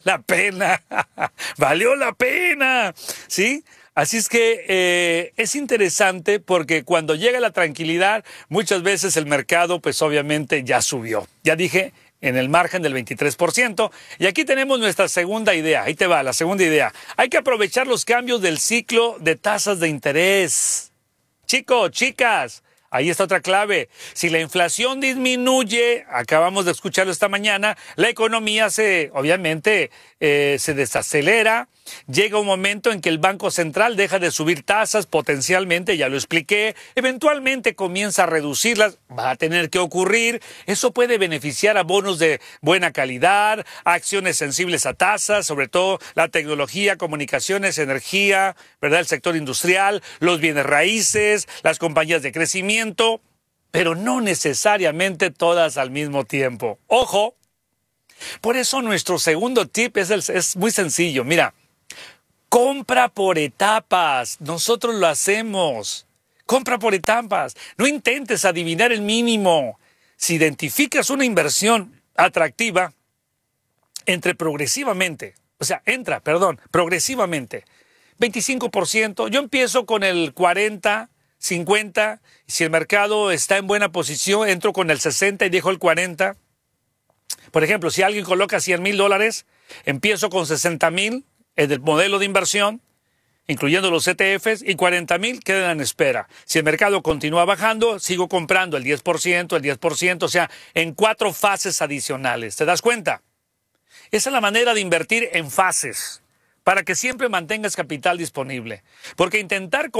la pena, valió la pena, ¿sí? Así es que es interesante porque cuando llega la tranquilidad, muchas veces el mercado, pues obviamente ya subió. Ya dije, en el margen del 23%. Y aquí tenemos nuestra segunda idea. Ahí te va, la segunda idea. Hay que aprovechar los cambios del ciclo de tasas de interés. Chicos, chicas, ahí está otra clave. Si la inflación disminuye, acabamos de escucharlo esta mañana, la economía obviamente se desacelera. Llega un momento en que el Banco Central deja de subir tasas potencialmente, ya lo expliqué, eventualmente comienza a reducirlas, va a tener que ocurrir. Eso puede beneficiar a bonos de buena calidad, a acciones sensibles a tasas, sobre todo la tecnología, comunicaciones, energía, ¿verdad? El sector industrial, los bienes raíces, las compañías de crecimiento, pero no necesariamente todas al mismo tiempo. ¡Ojo! Por eso nuestro segundo tip es muy sencillo. Mira, compra por etapas. Nosotros lo hacemos. Compra por etapas. No intentes adivinar el mínimo. Si identificas una inversión atractiva, progresivamente. 25%. Yo empiezo con el 40, 50. Si el mercado está en buena posición, entro con el 60 y dejo el 40. Por ejemplo, si alguien coloca $100,000, empiezo con 60,000 en el modelo de inversión, incluyendo los ETFs, y 40,000 quedan en espera. Si el mercado continúa bajando, sigo comprando el 10%, o sea, en 4 fases adicionales. ¿Te das cuenta? Esa es la manera de invertir en fases, para que siempre mantengas capital disponible. Porque intentar